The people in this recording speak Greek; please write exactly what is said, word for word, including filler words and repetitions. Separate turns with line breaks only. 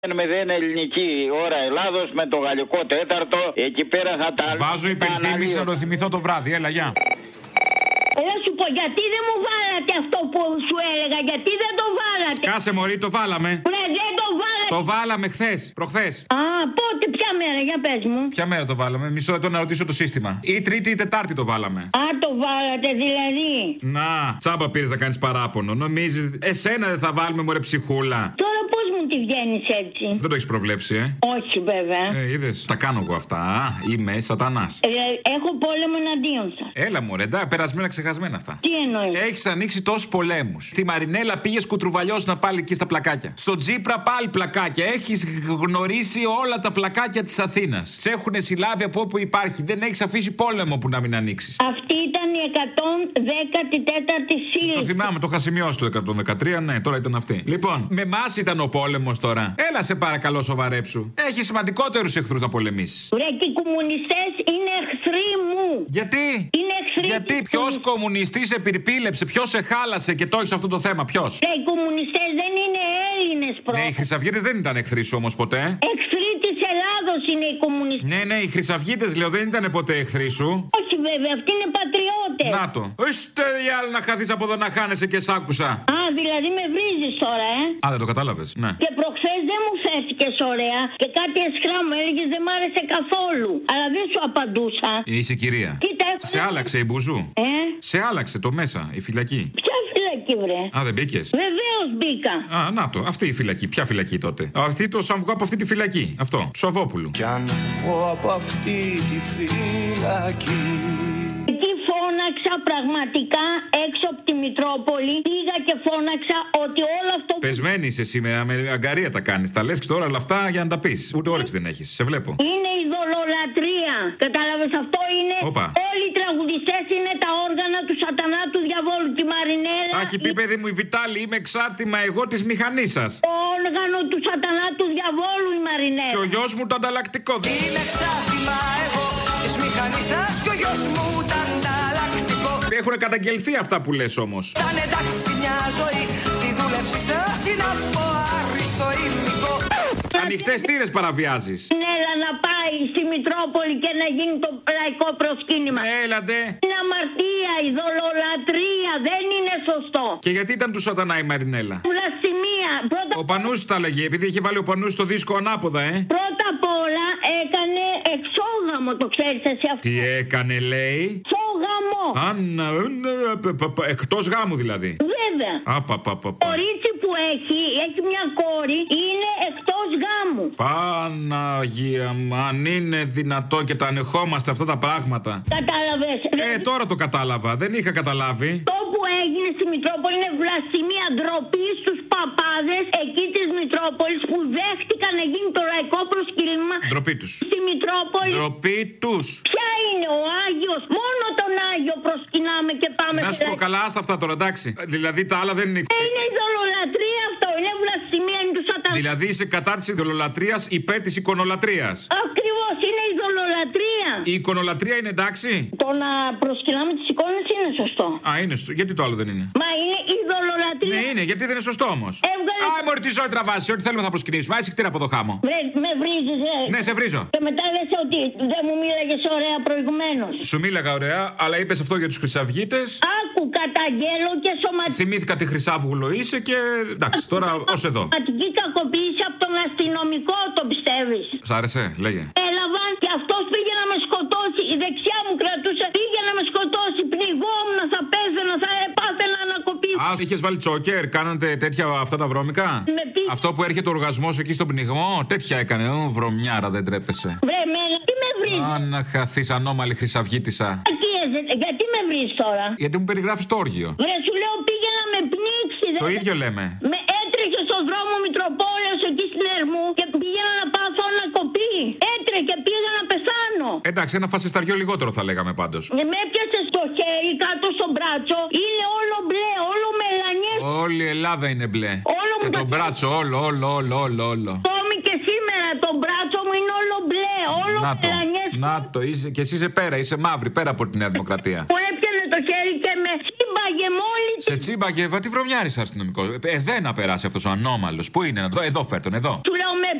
Με δεν ελληνική ώρα Ελλάδος με το γαλλικό τέταρτο. Εκεί πέρα θα τα.
Βάζω υπενθύμηση να το θυμηθώ το βράδυ. Έλα, γεια.
Έλα σου πω, γιατί δεν μου βάλατε αυτό που σου έλεγα, γιατί δεν το βάλατε.
Σκάσε μωρή, το βάλαμε.
Ναι, δεν το βάλατε.
Το βάλαμε χθες, προχθές.
Α, πότε, ποια μέρα, για πες μου.
Ποια μέρα το βάλαμε, μισό λεπτό να ρωτήσω το σύστημα. Ή Τρίτη ή Τετάρτη το βάλαμε.
Α, το βάλατε δηλαδή.
Να, τσάμπα πήρες να κάνεις παράπονο. Νομίζεις, εσένα δεν θα βάλουμε μωρέ ψυχούλα.
Τώρα πώς μου τη βγαίνεις έτσι.
Δεν το έχεις προβλέψει, ε.
Όχι βέβαια.
Ε, είδες, τα κάνω εγώ αυτά. Α, είμαι σατανάς.
Ε, έχω πόλεμο εναντίον σας.
Έλα μωρέ, εντά, περασμένα ξεχασμένα αυτά.
Τι εννοείς.
Έχεις ανοίξει τόσους πολέμους. Στη Μαρινέλα πήγες κουτρουβαλιός να πάλι εκεί στα πλακάκια. Στο Τζίπρα πάλι πλακάκια. Έχεις γνωρίσει όλα τα πλακάκια της Αθήνας. Τς έχουνε συλλάβει από όπου υπάρχει. Δεν έχεις αφήσει πόλεμο που να μην ανοίξεις.
Αυτή ήταν η εκατόν δέκατη τέταρτη σύλληψη.
Το θυμάμαι, το είχα σημειώσει το εκατόν δεκατρία, ναι, τώρα ήταν αυτή. Λοιπόν, με εμάς ήταν ο πόλεμος τώρα. Έλα σε παρακαλώ, σοβαρέψου. Έχει σημαντικότερους εχθρούς να πολεμήσεις.
Βρε, και οι κομμουνιστές είναι εχθροί μου.
Γιατί?
Είναι εχθροί.
Γιατί ποιος κομμουνιστής σε πυρπίλεψε, ποιος σε χάλασε και το έχεις αυτό το θέμα, ποιος?
Βρε, οι κομμουνιστές δεν είναι Έλληνες πρώτα.
Ναι, οι χρυσαυγίτες δεν ήταν εχθροί σου όμως ποτέ.
Εχθροί της Ελλάδος είναι οι κομμουνιστές.
Ναι, ναι, οι χρυσαυγίτες λέω δεν ήταν ποτέ εχθροί σου.
Όχι βέβαια, αυτοί είναι πατριώτες.
Να το. Είστε διάλ να χαθείς από εδώ να χάνεσαι και σ' άκουσα.
Α, δηλαδή με βρίζεις τώρα, ε.
Α, δεν το κατάλαβες, ναι.
Και προχθές δεν μου φέρθηκες ωραία και κάτι εσχρά μου έλεγες δεν μ' άρεσε καθόλου. Αλλά δεν σου απαντούσα.
Είσαι κυρία.
Κοίτα,
Σε άλλαξε η μπουζού.
Ε?
Σε άλλαξε το μέσα, η φυλακή.
Ποια φυλακή, βρε?
Α, δεν μπήκες.
Βεβαίως μπήκα.
Α, να το, αυτή η φυλακή. Ποια φυλακή τότε? Αυτή το σαν βγω από αυτή τη φυλακή. Αυτό, του Σαββόπουλου.
Κι αν βγω από αυτή τη φυλακή.
Εκεί φώναξα πραγματικά έξω από τη Μητρόπολη. Πήγα και φώναξα ότι όλο αυτό.
Πεσμένη είσαι σήμερα, με αγκαρία τα κάνεις. Τα λες και τώρα όλα αυτά για να τα πεις. Ούτε όρεξη δεν έχεις. Σε βλέπω.
Είναι ειδωλολατρία. Κατάλαβες, αυτό είναι.
Όπα.
Όλοι οι τραγουδιστές είναι τα όργανα του σατανά του διαβόλου. Και η Μαρινέλα.
Τα έχει πει παιδί μου η Βιτάλη, είμαι εξάρτημα εγώ της μηχανής σας.
Το όργανο του σατανά του διαβόλου η Μαρινέλα.
Και ο γιος μου το ανταλλακτικό.
Είμαι εξάρτημα εγώ της μηχανής σας και ο γιος μου το ανταλλακτικό.
Έχουν καταγγελθεί αυτά που λες όμως.
Ήταν εντάξει μια ζωή στη δούλεψη σας είναι από άριστο υλικό.
Ανοιχτές τήρες παραβιάζεις.
Έλα να πάει στη Μητρόπολη και να γίνει το λαϊκό προσκύνημα.
Έλατε.
Είναι αμαρτία, ειδωλολατρία, δεν είναι σωστό.
Και γιατί ήταν του σατανά η Μαρινέλα?
Βλασιμία. Πρώτα,
Ο Πανούσης τα λέγε, επειδή είχε βάλει ο Πανούσης το δίσκο ανάποδα, ε.
πρώτα απ' όλα έκανε εξόγαμο, το ξέρεις εσύ αυτό.
Τι έκανε, λέει?
Εξόγαμο.
Αννα, εκτός γάμου δηλαδή.
Βέβαια.
Απαπαπαπα.
Το ρίτσι που έχει, έχει μια κόρη, είναι εκτός γάμου.
Παναγία μου, αν είναι δυνατόν και τα ανεχόμαστε αυτά τα πράγματα.
Κατάλαβες.
Ε, τώρα το κατάλαβα, δεν είχα καταλάβει.
Το που έγινε στη Μητρόπολη είναι βλασιμία, ντροπή στους παπάδες εκεί της Μητρόπολης που δέχτηκαν να γίνει το λαϊκό προσκύνημα.
Ντροπή τους.
Στη Μητρόπολη.
Ντροπή τους.
Ποια είναι ο Άγιος? Μόνο τον Άγιο προσκυνάμε και πάμε.
Να σου πω καλά, άστα αυτά τώρα, εντάξει. Δηλαδή τα άλλα δεν είναι.
Είναι ειδωλολατρία αυτό, είναι βλασιμία, είναι του σατανά.
Δηλαδή είσαι κατά της ειδωλολατρίας υπέρ της εικονολατρίας.
Ακριβώς, είναι ειδωλολατρία.
Η εικονολατρία είναι εντάξει.
Το να προσκυνάμε τις εικόνες είναι σωστό.
Α, είναι σωστό. Γιατί το άλλο δεν είναι?
Μα είναι ειδωλολατρία.
Ναι, είναι, γιατί δεν είναι σωστό όμως.
Έβγαλε.
Α, μωρή τη ζωή τραβάσει, ό,τι θέλουμε θα προσκυνήσουμε. Άσε κτήρα από το χάμο.
Βρε, με βρίζεις, ε.
Ναι, σε βρίζω.
Και μετά λες ότι δεν μου μίλαγες ωραία προηγουμένως.
Σου μίλαγα ωραία, αλλά είπες αυτό για τους χρυσαυγίτες.
Άκου, καταγγέλω και σωματική.
Θυμήθηκα τη Χρυσάβγουλο είσαι και. Εντάξει, τώρα ως εδώ.
Σωματική κακοποίηση από τον αστυνομικό, το πιστεύεις?
Σ' άρεσε, λέγε.
Έλαβαν και αυτός πήγε να με σκοτώσει. Η δεξιά μου κρατούσε, πήγε να με σκοτώσει. Πνιγόμουν, θα πέθαινα, θα πάθαινα ανακοπή.
Α, είχες βάλει τσόκερ, κάνατε τέτοια αυτά τα βρώμικα.
Με πει.
Αυτό που έρχεται ο οργασμός εκεί στον πνιγμό, τέτοια έκανε. Ω, βρωμιάρα, δεν τρέπεσαι.
Βρε, μένα, τι με βρίζεις?
Α, να χαθείς ανώμαλη χρυσαυγίτησα.
Γιατί με βρίζεις τώρα?
Γιατί μου περιγράφεις το όργιο.
Βρε, σου λέω πήγε να με πνίξει.
Το
δεν...
ίδιο λέμε.
Με έτρεχε στον δρόμο Μητροπόλεως εκεί στην Ερμού και πήγαινα να πάθω ανακοπή. Έτρεχε, πήγα να πεθάνω.
Εντάξει, ένα φασισταριό λιγότερο θα λέγαμε πάντως.
Και με έπιασε στο χέρι, κάτω στο μπράτσο. Είναι όλο μπλε, όλο μελανιές.
Όλη η Ελλάδα είναι μπλε.
Όλο
και
μου
το
τα...
μπράτσο, όλο, όλο, όλο, όλο, όλο.
Ακόμη και σήμερα το μπράτσο μου είναι όλο μπλε, όλο
Να το,
μελανιές.
να το, είσαι, και εσύ είσαι πέρα, είσαι μαύρη, πέρα από τη Νέα Δημοκρατία.
Μου έπιανε το χέρι και με τσίμπαγε μόλι.
Σε τσίμπαγε, τι βρωμιάρης αστυνομικό. Ε, δεν να περάσει αυτός ο ανώμαλος. Πού είναι, εδώ, εδώ φέρ τον, εδώ.
Του